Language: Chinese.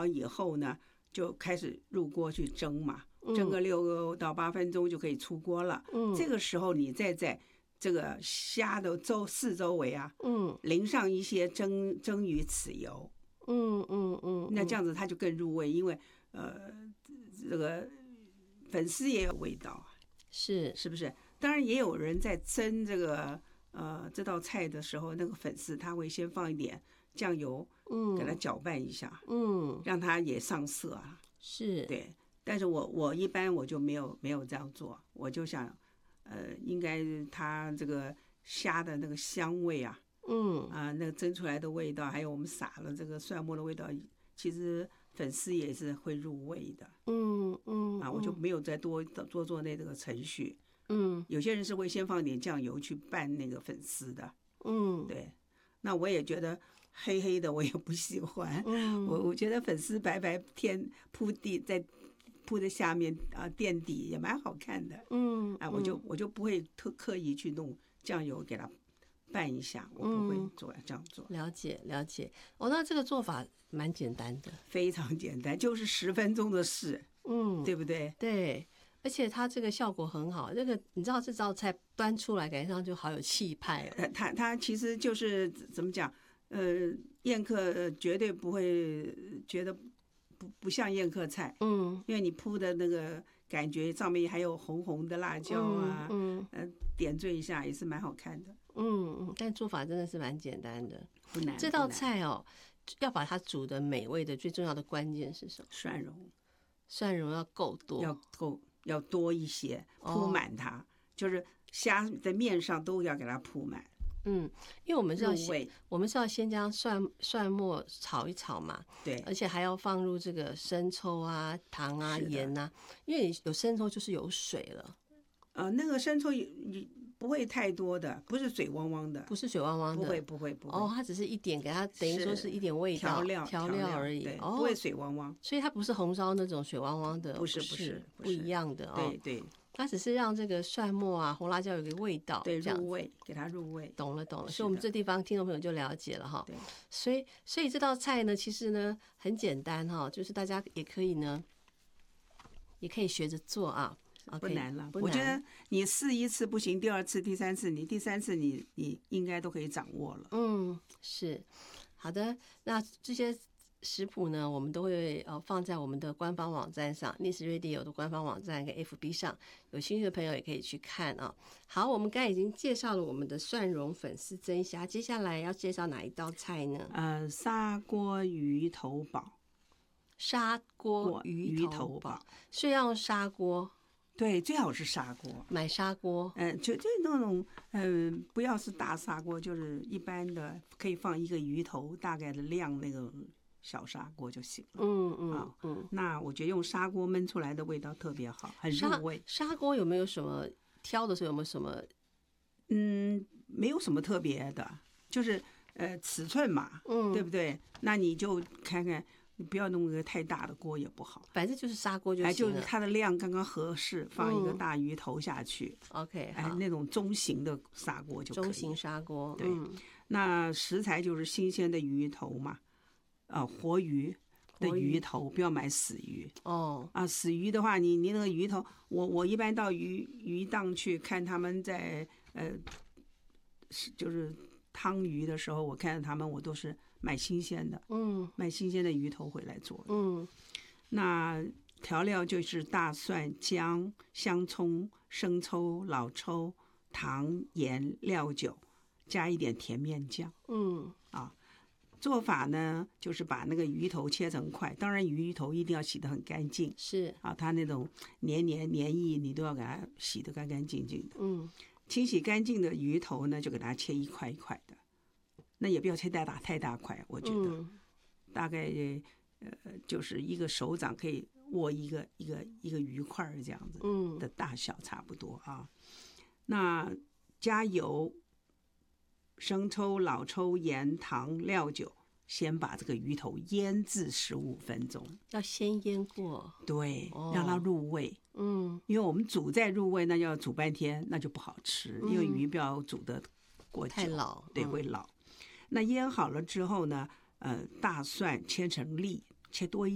好以后呢，就开始入锅去蒸嘛，蒸个6到8分钟就可以出锅了。这个时候你再在这个虾的四周围啊，淋上一些蒸鱼豉油，那这样子它就更入味，因为这个粉丝也有味道啊，是不是？当然也有人在蒸这道菜的时候，那个粉丝他会先放一点酱油，给它搅拌一下，让它也上色啊。 是， 对。但是我一般我就没有这样做，我就想，应该它这个虾的那个香味啊，那个蒸出来的味道，还有我们撒了这个蒜末的味道，其实粉丝也是会入味的。我就没有再多做那个程序。有些人是会先放点酱油去拌那个粉丝的。对。那我也觉得黑黑的我也不喜欢。我觉得粉丝白白铺在下面垫底也蛮好看的。我就不会刻意去弄酱油给它拌一下，我不会这样做。 了解。那这个做法蛮简单的， 非常简单，就是10分钟的事。对不对？ 对。而且它这个效果很好，你知道这道菜端出来感觉上就好有气派哦。 它其实就是怎么讲？宴客绝对不会觉得不像宴客菜。因为你铺的那个感觉上面还有红红的辣椒啊，点缀一下也是蛮好看的。 但做法真的是蛮简单的， 不难。 这道菜要把它煮的美味的最重要的关键是什么？蒜蓉要够多， 要多一些，铺满它，就是虾的面上都要给它铺满。 因为我们是要先将蒜末炒一炒嘛， 对， 而且还要放入这个生抽啊、糖啊、盐啊，因为有生抽就是有水了。 那个生抽也不会太多的，不是水汪汪的， 不是水汪汪的， 不会。 它只是一点，给它等于说是一点味道调料而已， 不会水汪汪。 所以它不是红烧那种水汪汪的， 不是不一样的哦。 对， 它只是让这个蒜末啊、红辣椒有个味道， 对，入味，给它入味。 懂了。所以我们这地方听众朋友就了解了哈。对，所以这道菜呢，其实呢很简单哈，就是大家也可以学着做啊。 不难了，我觉得你试一次不行，第2次、第3次，第3次你应该都可以掌握了。 是好的。那这些食谱呢，我们都会放在我们的官方网站上，Nice Radio 的官方网站跟 FB 上，有兴趣的朋友也可以去看啊。好，我们刚才已经介绍了我们的蒜蓉粉丝蒸虾，接下来要介绍哪一道菜呢？ 砂锅鱼头煲。 砂锅鱼头煲，所以要用砂锅。 对，最好是砂锅， 买砂锅。 就那种不要是大砂锅，就是一般的，可以放一个鱼头大概的量那个小砂锅就行了。那我觉得用砂锅焖出来的味道特别好，很入味。 砂锅有没有什么挑的时候有没有什么？ 没有什么特别的，就是尺寸嘛，对不对？那你就看看。你不要弄个太大的锅也不好， 反正就是砂锅就行了。 就是它的量刚刚合适，放一个大鱼头下去。 OK， 那种中型的砂锅就可以。 中型砂锅， 对。那食材就是新鲜的鱼头嘛，活鱼的鱼头，不要买死鱼。死鱼的话，你那个鱼头，我一般到鱼档去看他们在就是汤鱼的时候，我看到他们，我都是买新鲜的，买新鲜的鱼头回来做。那调料就是大蒜、姜、香葱、生抽、老抽、糖、盐、料酒，加一点甜面酱。做法呢，就是把那个鱼头切成块，当然鱼头一定要洗得很干净， 是它那种黏液你都要给它洗得干干净净的。清洗干净的鱼头呢，就给它切一块一块的，那也不要切太大块，我觉得大概就是一个手掌可以握一个鱼块这样子的大小差不多啊。那加油、生抽、老抽、盐、糖、料酒，先把这个鱼头腌制15分钟， 要先腌过， 对，让它入味。因为我们煮再入味，那要煮半天，那就不好吃，因为鱼不要煮得过久， 太老， 对，会老。那腌好了之后呢，大蒜切成粒，切多一